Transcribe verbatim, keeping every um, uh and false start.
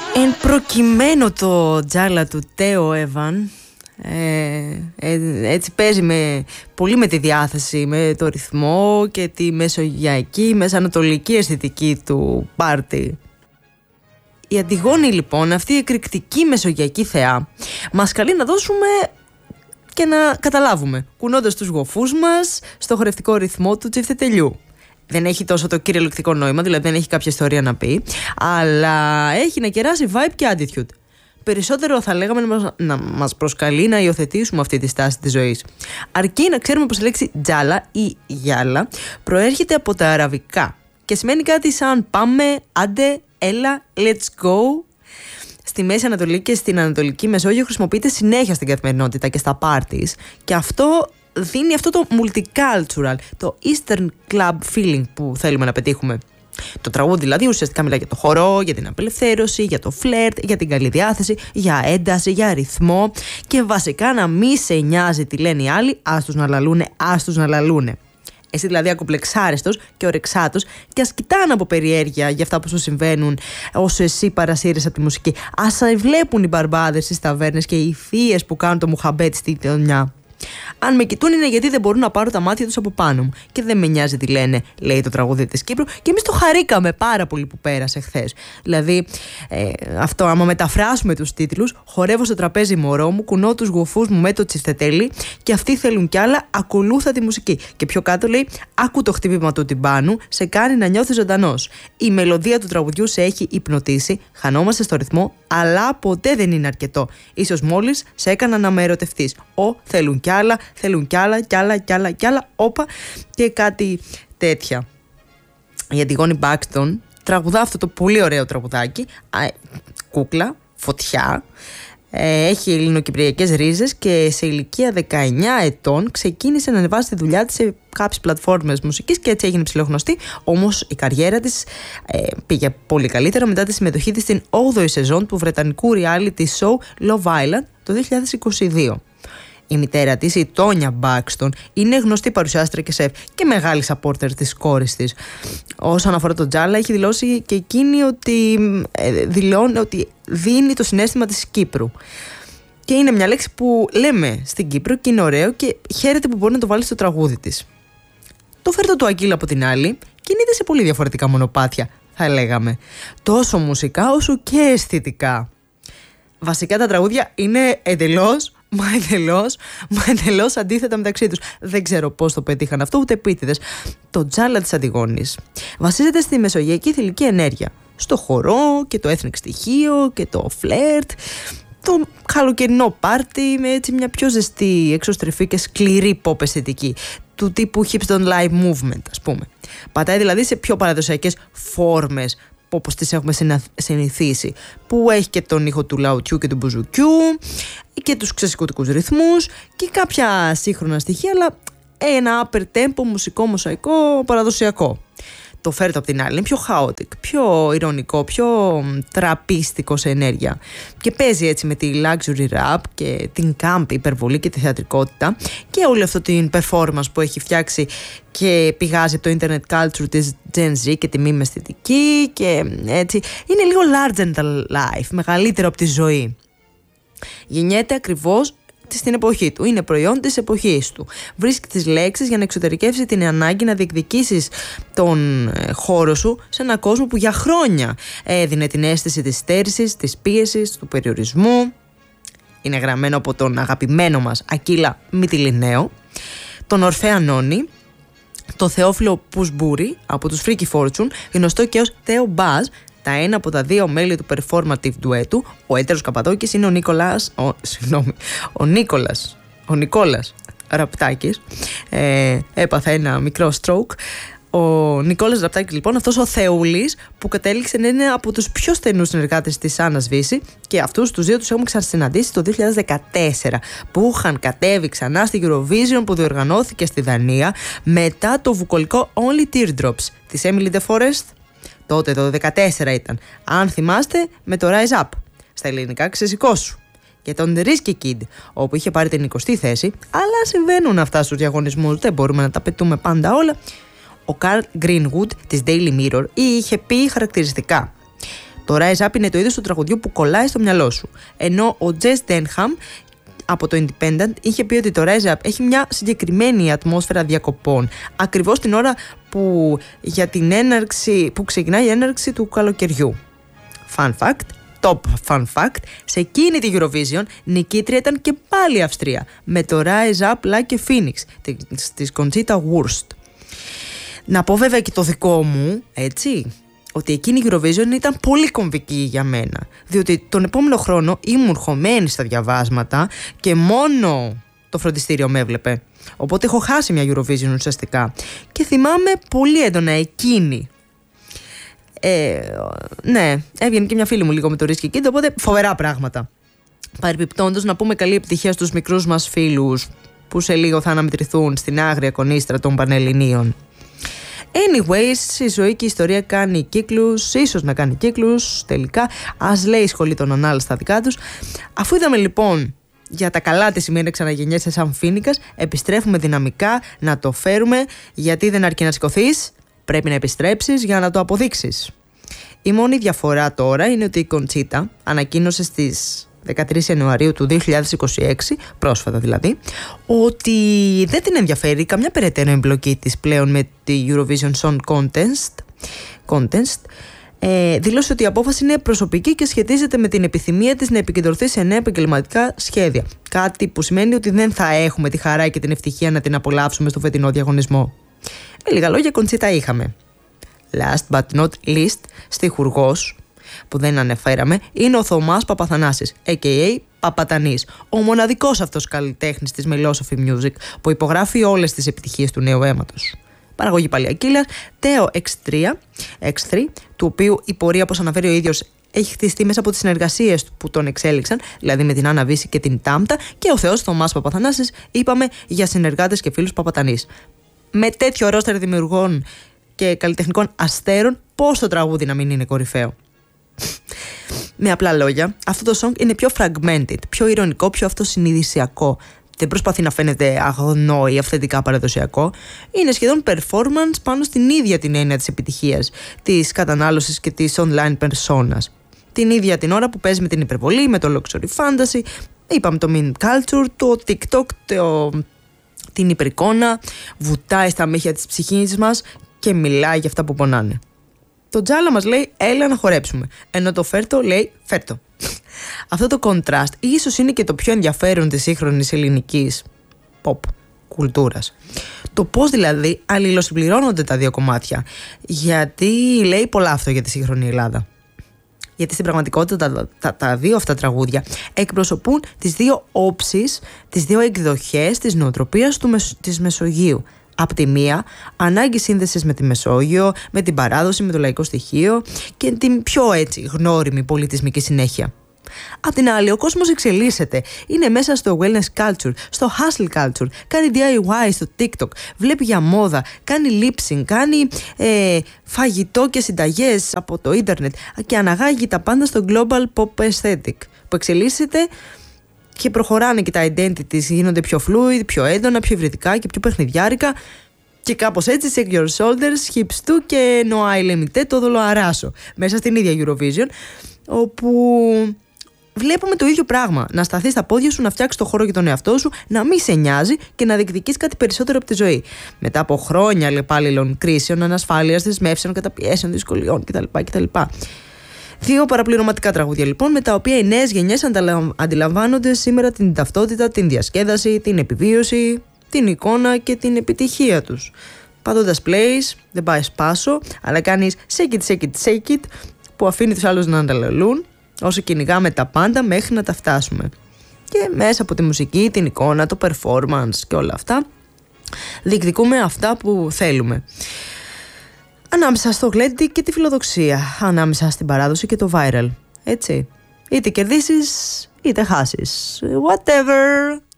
Εν προκειμένου το τζάλα του Τέο Έβαν, ε, ε, έτσι παίζει με, πολύ με τη διάθεση, με το ρυθμό και τη μεσογειακή, μεσανατολική αισθητική του πάρτι. Η Αντιγόνη λοιπόν, αυτή η εκρηκτική μεσογειακή θεά, μας καλεί να δώσουμε και να καταλάβουμε, κουνώντας τους γοφούς μας στο χορευτικό ρυθμό του τσιφτετελιού. Δεν έχει τόσο το κυριολεκτικό νόημα, δηλαδή δεν έχει κάποια ιστορία να πει, αλλά έχει να κεράσει vibe και attitude. Περισσότερο θα λέγαμε να μας, να μας προσκαλεί να υιοθετήσουμε αυτή τη στάση της ζωής. Αρκεί να ξέρουμε πως η λέξη τζάλα ή γιάλα προέρχεται από τα αραβικά και σημαίνει κάτι σαν πάμε, άντε, έλα, let's go. Στη Μέση Ανατολή και στην Ανατολική Μεσόγειο χρησιμοποιείται συνέχεια στην καθημερινότητα και στα parties, και αυτό δίνει αυτό το multicultural, το Eastern Club feeling που θέλουμε να πετύχουμε. Το τραγούδι δηλαδή ουσιαστικά μιλάει για το χορό, για την απελευθέρωση, για το φλερτ, για την καλή διάθεση, για ένταση, για ρυθμό και βασικά να μη σε νοιάζει τι λένε οι άλλοι, ας τους να λαλούνε, ας τους να λαλούνε. Εσύ δηλαδή ακουπλεξάριστος και ορεξάτος και ας κοιτάνε από περιέργεια για αυτά που σου συμβαίνουν όσο εσύ παρασύρεσαι από τη μουσική. Ας βλέπουν οι μπαρμπάδες στις ταβέρνες και οι θείες που κάνουν το μουχαμπέτ στη γειτονιά. Αν με κοιτούν είναι γιατί δεν μπορούν να πάρουν τα μάτια τους από πάνω μου. Και δεν με νοιάζει τι λένε, λέει το τραγούδι της Κύπρου. Και εμείς το χαρήκαμε πάρα πολύ που πέρασε χθες. Δηλαδή, ε, αυτό, άμα μεταφράσουμε τους τίτλους, χορεύω στο τραπέζι μωρό μου, κουνώ τους γοφούς μου με το τσιφτετέλι και αυτοί θέλουν κι άλλα, ακολούθα τη μουσική. Και πιο κάτω λέει, άκου το χτύπημα του τυμπάνου, σε κάνει να νιώθεις ζωντανός. Η μελωδία του τραγουδιού σε έχει υπνοτίσει, χανόμαστε στο ρυθμό, αλλά ποτέ δεν είναι αρκετό. Ίσως μόλις σε έκανα να με ερωτευτείς. Ο, θέλουν κι άλλα, θέλουν κι άλλα, κι άλλα, κι άλλα, κι άλλα, όπα και κάτι τέτοια. Η Αντιγόνη Μπάξτον τραγουδά αυτό το πολύ ωραίο τραγουδάκι, α, κούκλα, φωτιά, ε, έχει ελληνοκυπριακές ρίζες και σε ηλικία δεκαεννιά ετών ξεκίνησε να ανεβάσει τη δουλειά της σε κάποιες πλατφόρμες μουσικής και έτσι έγινε ψηλογνωστή, όμως η καριέρα της ε, πήγε πολύ καλύτερα μετά τη συμμετοχή της στην όγδοη σεζόν του βρετανικού reality show Love Island το δύο χιλιάδες είκοσι δύο. Η μητέρα της, η Τόνια Μπάξτον, είναι γνωστή παρουσιάστρια και σεφ και μεγάλη supporter της κόρης της. Όσον αφορά τον τζάλα, έχει δηλώσει και εκείνη ότι ε, δηλώνει ότι δίνει το συναίσθημα της Κύπρου. Και είναι μια λέξη που λέμε στην Κύπρο και είναι ωραίο και χαίρεται που μπορεί να το βάλει στο τραγούδι της. Το φέρτο του Αγγίλα από την άλλη κινείται σε πολύ διαφορετικά μονοπάτια, θα λέγαμε. Τόσο μουσικά όσο και αισθητικά. Βασικά τα τραγούδια είναι εντελώς Μα εντελώς, μα εντελώς αντίθετα μεταξύ τους. Δεν ξέρω πώς το πετύχαν αυτό, ούτε επίτηδες. Το τζάλα της Αντιγόνης βασίζεται στη μεσογειακή θηλυκή ενέργεια. Στο χορό και το ethnic στοιχείο και το φλερτ. Το καλοκαιρινό πάρτι με έτσι μια πιο ζεστή, εξωστρεφή και σκληρή pop αισθητική. Του τύπου hips don't lie movement, ας πούμε. Πατάει δηλαδή σε πιο παραδοσιακές φόρμες, όπως τις έχουμε συνηθίσει, που έχει και τον ήχο του λαουτιού και του μπουζουκιού και τους ξεσηκωτικούς ρυθμούς και κάποια σύγχρονα στοιχεία, αλλά ένα upper tempo μουσικό μοσαϊκό παραδοσιακό. Το φέρτο από την άλλη είναι πιο chaotic, πιο ειρωνικό, πιο τραπίστικο σε ενέργεια και παίζει έτσι με τη luxury rap και την camp υπερβολή και τη θεατρικότητα και όλη αυτή την performance που έχει φτιάξει και πηγάζει από το internet culture της Gen Z και τη meme αισθητική και έτσι είναι λίγο larger than life, μεγαλύτερο από τη ζωή. Γεννιέται ακριβώς στην εποχή του. Είναι προϊόν της εποχής του. Βρίσκει τις λέξεις για να εξωτερικεύσει την ανάγκη να διεκδικήσεις τον χώρο σου σε έναν κόσμο που για χρόνια έδινε την αίσθηση της στέρησης, της πίεσης, του περιορισμού. Είναι γραμμένο από τον αγαπημένο μας Ακύλα Μυτιληναίο, τον Ορφέα Νόνη, το Θεόφιλο Πουσμπούρη από τους Freaky Fortune, γνωστό και ως Theo Baz. Τα ένα από τα δύο μέλη του performative ντουέτου, ο έτερος Καπαδόκης, είναι ο Νίκολας, ο, συγγνώμη, ο Νίκολας, ο Νικόλας Ραπτάκης, ε, έπαθε ένα μικρό stroke. Ο Νικόλας Ραπτάκης λοιπόν, αυτός ο Θεούλης που κατέληξε να είναι από τους πιο στενούς συνεργάτες της Άννας Βύση και αυτούς τους δύο τους έχουμε ξανασυναντήσει το δύο χιλιάδες δεκατέσσερα που είχαν κατέβει ξανά στη Eurovision που διοργανώθηκε στη Δανία μετά το βουκολικό Only Teardrops της Emily De Forest. Τότε το δεκατέσσερα ήταν. Αν θυμάστε, με το Rise Up. Στα ελληνικά ξεσηκώσου. Και τον Risky Kid, όπου είχε πάρει την εικοστή θέση. Αλλά συμβαίνουν αυτά στους διαγωνισμούς. Δεν μπορούμε να τα πετούμε πάντα όλα. Ο Carl Greenwood της Daily Mirror είχε πει χαρακτηριστικά: Το Rise Up είναι το είδος του τραγουδιού που κολλάει στο μυαλό σου. Ενώ ο Jess Denham από το Independent είχε πει ότι το Rise Up έχει μια συγκεκριμένη ατμόσφαιρα διακοπών, ακριβώς την ώρα που, για την έναρξη, που ξεκινάει η έναρξη του καλοκαιριού. Fun fact, top fun fact, σε εκείνη τη Eurovision νικήτρια ήταν και πάλι η Αυστρία με το Rise Up Like a Phoenix της Conchita Wurst. Να πω βέβαια και το δικό μου, έτσι, ότι εκείνη η Eurovision ήταν πολύ κομβική για μένα, διότι τον επόμενο χρόνο ήμουν χωμένη στα διαβάσματα και μόνο το φροντιστήριο με έβλεπε. Οπότε έχω χάσει μια Eurovision ουσιαστικά και θυμάμαι πολύ έντονα εκείνη. Ε, ναι, έβγαινε και μια φίλη μου λίγο με το Risky Kid, οπότε φοβερά πράγματα. Παρεπιπτόντως, να πούμε καλή επιτυχία στους μικρούς μας φίλους που σε λίγο θα αναμετρηθούν στην άγρια κονίστρα των Πανελληνίων. Anyways, η ζωή και η ιστορία κάνει κύκλους, ίσως να κάνει κύκλους τελικά. Ας λέει η σχολή των ανάλυσης στα δικά τους. Αφού είδαμε λοιπόν για τα καλά τι σημαίνει να ξαναγεννιέσαι σαν φοίνικας, επιστρέφουμε δυναμικά να το φέρουμε, γιατί δεν αρκεί να σηκωθείς, πρέπει να επιστρέψεις για να το αποδείξεις. Η μόνη διαφορά τώρα είναι ότι η Κοντσίτα ανακοίνωσε στις δεκατρείς Ιανουαρίου του δύο χιλιάδες είκοσι έξι, πρόσφατα δηλαδή, ότι δεν την ενδιαφέρει καμιά περαιτέρω εμπλοκή της πλέον με τη Eurovision Song Contest. Contest. Ε, δήλωσε ότι η απόφαση είναι προσωπική και σχετίζεται με την επιθυμία της να επικεντρωθεί σε νέα επαγγελματικά σχέδια. Κάτι που σημαίνει ότι δεν θα έχουμε τη χαρά και την ευτυχία να την απολαύσουμε στο φετινό διαγωνισμό. Με λίγα λόγια, Κοντσίτα είχαμε. Last but not least, στιχουργός που δεν αναφέραμε είναι ο Θωμάς Παπαθανάσης, έι κέι έι Παπατανής, ο μοναδικός αυτός καλλιτέχνης της Melosophy Music που υπογράφει όλες τις επιτυχίες του νέου αίματος. Παραγωγή Παλιακύλας, Τέο εξ τρία, εξ τρία, του οποίου η πορεία, όπως αναφέρει ο ίδιος, έχει χτιστεί μέσα από τις συνεργασίες που τον εξέλιξαν, δηλαδή με την Άννα Βύση και την Τάμτα, και ο Θεός Θωμάς Παπαθανάσης, είπαμε για συνεργάτες και φίλους Παπατανής. Με τέτοιο ρόστερ δημιουργών και καλλιτεχνικών αστέρων, πώς το τραγούδι να μην είναι κορυφαίο. Με απλά λόγια, αυτό το song είναι πιο fragmented, πιο ειρωνικό, πιο αυτοσυνειδησιακό. Δεν προσπαθεί να φαίνεται αγνό ή αυθεντικά παραδοσιακό. Είναι σχεδόν performance πάνω στην ίδια την έννοια της επιτυχίας, της κατανάλωσης και της online personas. Την ίδια την ώρα που παίζει με την υπερβολή, με το luxury fantasy, είπαμε το meme culture, το TikTok, το... την υπερεικόνα, βουτάει στα μύχια της ψυχής μας και μιλάει για αυτά που πονάνε. Το τζάλα μας λέει έλα να χορέψουμε, ενώ το φέρτο λέει φέρτο. Αυτό το contrast ίσως είναι και το πιο ενδιαφέρον της σύγχρονης ελληνικής pop κουλτούρας. Το πώς δηλαδή αλληλοσυμπληρώνονται τα δύο κομμάτια. Γιατί λέει πολλά αυτό για τη σύγχρονη Ελλάδα. Γιατί στην πραγματικότητα τα, τα, τα δύο αυτά τραγούδια εκπροσωπούν τις δύο όψεις, τις δύο εκδοχές της νοοτροπίας του, της Μεσογείου. Απ' τη μία, ανάγκη σύνδεσης με τη Μεσόγειο, με την παράδοση, με το λαϊκό στοιχείο και την πιο έτσι γνώριμη πολιτισμική συνέχεια. Απ' την άλλη, ο κόσμος εξελίσσεται. Είναι μέσα στο wellness culture, στο hustle culture, κάνει ντι άι γουάι στο TikTok, βλέπει για μόδα, κάνει lip-sync, κάνει ε, φαγητό και συνταγές από το ίντερνετ και αναγάγει τα πάντα στο global pop aesthetic που εξελίσσεται και προχωράνε και τα identities, γίνονται πιο fluid, πιο έντονα, πιο υβριδικά και πιο παιχνιδιάρικα. Και κάπως έτσι, check your shoulders, hips too και no I limite, το δολοαράσω. Μέσα στην ίδια Eurovision, όπου βλέπουμε το ίδιο πράγμα. Να σταθείς στα πόδια σου, να φτιάξεις το χώρο για τον εαυτό σου, να μην σε νοιάζει και να διεκδικείς κάτι περισσότερο από τη ζωή. Μετά από χρόνια αλλεπάλληλων κρίσεων, ανασφάλειας, δεσμεύσεων, καταπιέσεων, δυσκολιών κτλ. κτλ. Δύο παραπληρωματικά τραγούδια λοιπόν, με τα οποία οι νέες γενιές αντιλαμβάνονται σήμερα την ταυτότητα, την διασκέδαση, την επιβίωση, την εικόνα και την επιτυχία τους. Πατώντας plays, δεν πάει σπάσο, αλλά κάνεις shake it, shake it, shake it, που αφήνει τους άλλους να ανταλαλούν, όσο κυνηγάμε τα πάντα μέχρι να τα φτάσουμε. Και μέσα από τη μουσική, την εικόνα, το performance και όλα αυτά, διεκδικούμε αυτά που θέλουμε. Ανάμεσα στο γλέντι και τη φιλοδοξία, ανάμεσα στην παράδοση και το viral, έτσι. Είτε κερδίσεις, είτε χάσεις. Whatever.